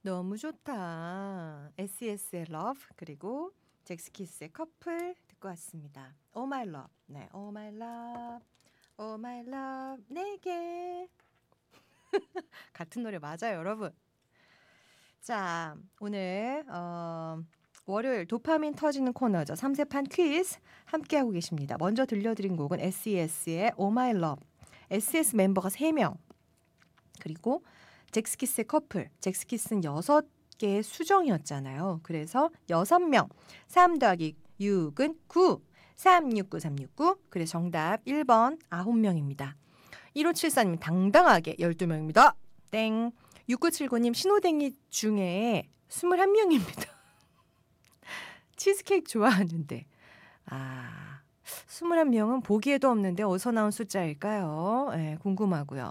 너무 좋다. SES의 Love 그리고 잭스키스의 커플 듣고 왔습니다. Oh my love. 네, Oh my love. Oh my love. 내게. 같은 노래 맞아요, 여러분. 자, 오늘 월요일 도파민 터지는 코너죠. 3세판 퀴즈 함께하고 계십니다. 먼저 들려드린 곡은 SES의 Oh My Love. SES 멤버가 3명. 그리고 잭스키스의 커플. 잭스키스는 6개의 수정이었잖아요. 그래서 6명. 3 더하기 6은 9. 369, 369. 그래서 정답 1번 9명입니다. 1574님 당당하게 12명입니다. 땡. 6979님 신호댕이 중에 21명입니다. 치즈케이크 좋아하는데. 21명은 보기에도 없는데 어디서 나온 숫자일까요? 네, 궁금하고요.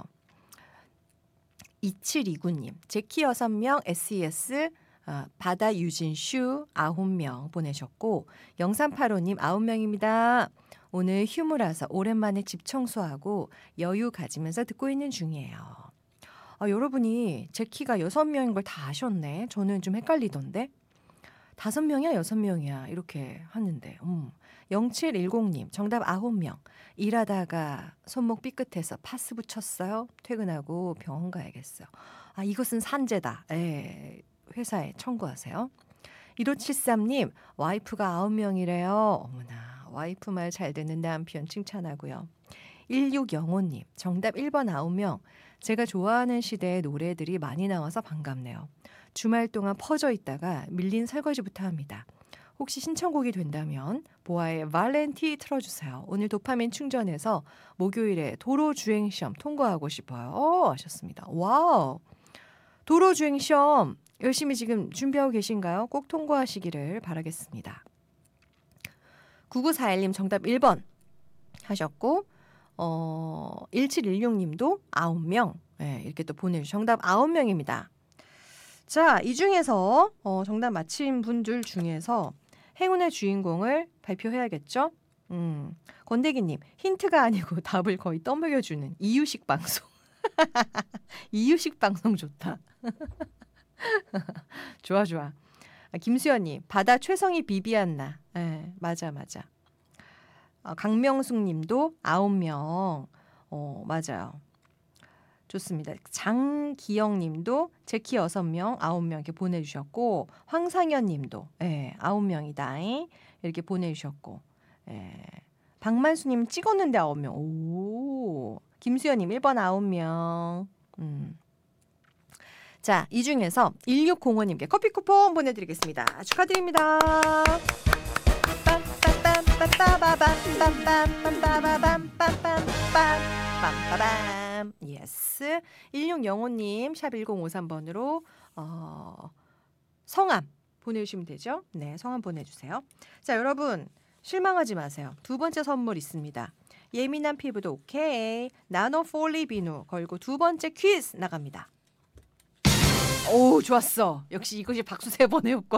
2729님 제키 6명, SES 바다 유진슈 9명 보내셨고 0385님 9명입니다. 오늘 휴무라서 오랜만에 집 청소하고 여유 가지면서 듣고 있는 중이에요. 여러분이 제키가 6명인 걸 다 아셨네. 저는 좀 헷갈리던데. 5명이야 6명이야 이렇게 하는데 0710님 정답 9명. 일하다가 손목 삐끗해서 파스 붙였어요. 퇴근하고 병원 가야겠어요. 이것은 산재다. 회사에 청구하세요. 1573님 와이프가 9명이래요. 어머나 와이프 말 잘 듣는 남편 칭찬하고요. 1605님 정답 1번 9명. 제가 좋아하는 시대의 노래들이 많이 나와서 반갑네요. 주말 동안 퍼져 있다가 밀린 설거지부터 합니다. 혹시 신청곡이 된다면 보아의 발렌티 틀어주세요. 오늘 도파민 충전해서 목요일에 도로주행시험 통과하고 싶어요. 하셨습니다. 와우. 도로주행시험 열심히 지금 준비하고 계신가요? 꼭 통과하시기를 바라겠습니다. 9941님 정답 1번 하셨고 1716님도 9명 이렇게 또 보내주신 정답 9명입니다. 자, 이 중에서 정답 맞힌 분들 중에서 행운의 주인공을 발표해야겠죠? 권대기님 힌트가 아니고 답을 거의 떠먹여주는 이유식 방송. 이유식 방송 좋다. 좋아. 김수연님 바다 최성희 비비안나. 맞아. 강명숙님도 9명. 맞아요. 좋습니다. 장기영님도 제키 6명, 9명 이렇게 보내주셨고 황상현님도 9명이다 이렇게 보내주셨고 박만수님 찍었는데 9명. 오, 김수연님 1번 9명. 자, 이 중에서 1605님께 커피 쿠폰 보내드리겠습니다. 축하드립니다. 예스. 1605님 샵 1053번으로 성함 보내주시면 되죠. 네, 성함 보내주세요. 자, 여러분 실망하지 마세요. 두 번째 선물 있습니다. 예민한 피부도 오케이. 나노 폴리 비누 걸고 두 번째 퀴즈 나갑니다. 오, 좋았어. 역시 이것이 박수 3번의 효과.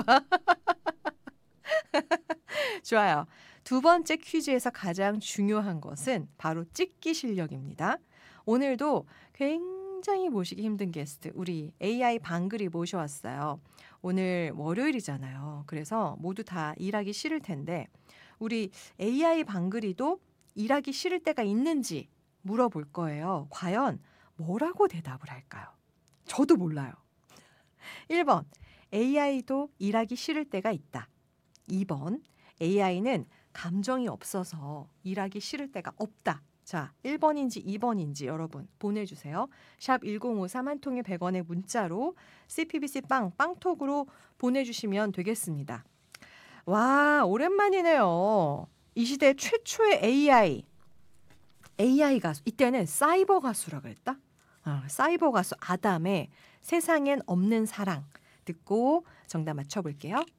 좋아요. 두 번째 퀴즈에서 가장 중요한 것은 바로 찍기 실력입니다. 오늘도 굉장히 모시기 힘든 게스트 우리 AI 방글이 모셔왔어요. 오늘 월요일이잖아요. 그래서 모두 다 일하기 싫을 텐데 우리 AI 방글이도 일하기 싫을 때가 있는지 물어볼 거예요. 과연 뭐라고 대답을 할까요? 저도 몰라요. 1번 AI도 일하기 싫을 때가 있다. 2번 AI는 감정이 없어서 일하기 싫을 때가 없다. 자, 1번인지 2번인지 여러분 보내주세요. 샵 1053 한 통에 100원의 문자로 CPBC 빵톡으로 보내주시면 되겠습니다. 와, 오랜만이네요. 이 시대 최초의 AI 가수. 이때는 사이버 가수라 그랬다. 사이버 가수 아담의 세상엔 없는 사랑 듣고 정답 맞춰볼게요.